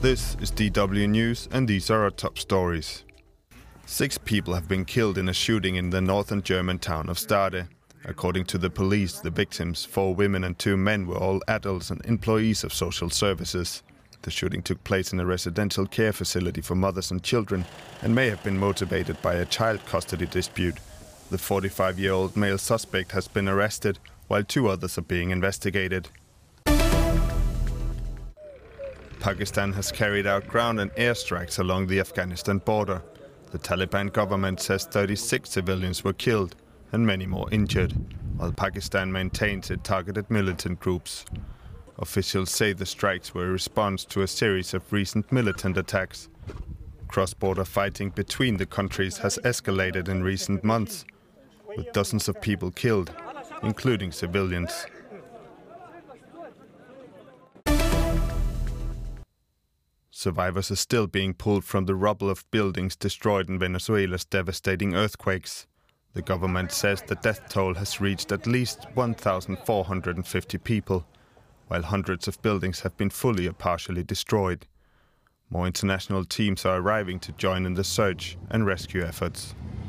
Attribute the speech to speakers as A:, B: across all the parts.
A: This is DW News, and these are our top stories. 6 people have been killed in a shooting in the northern German town of Stade. According to the police, the victims, 4 women and 2 men, were all adults and employees of social services. The shooting took place in a residential care facility for mothers and children and may have been motivated by a child custody dispute. The 45-year-old male suspect has been arrested, while 2 others are being investigated. Pakistan has carried out ground and air strikes along the Afghanistan border. The Taliban government says 36 civilians were killed and many more injured, while Pakistan maintains it targeted militant groups. Officials say the strikes were a response to a series of recent militant attacks. Cross-border fighting between the countries has escalated in recent months, with dozens of people killed, including civilians. Survivors are still being pulled from the rubble of buildings destroyed in Venezuela's devastating earthquakes. The government says the death toll has reached at least 1,450 people, while hundreds of buildings have been fully or partially destroyed. More international teams are arriving to join in the search and rescue efforts.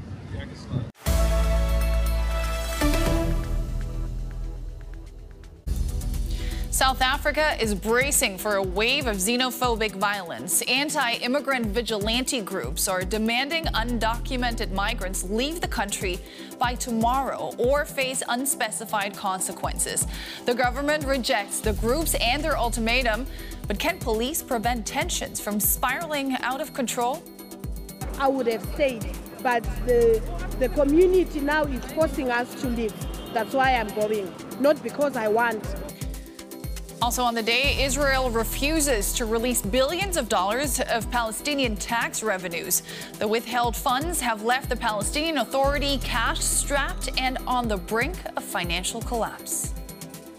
B: South Africa is bracing for a wave of xenophobic violence. Anti-immigrant vigilante groups are demanding undocumented migrants leave the country by tomorrow or face unspecified consequences. The government rejects the groups and their ultimatum, but can police prevent tensions from spiraling out of control?
C: I would have stayed, but the community now is forcing us to leave. That's why I'm going, not because I want.
B: Also on the day, Israel refuses to release billions of dollars of Palestinian tax revenues. The withheld funds have left the Palestinian Authority cash-strapped and on the brink of financial collapse.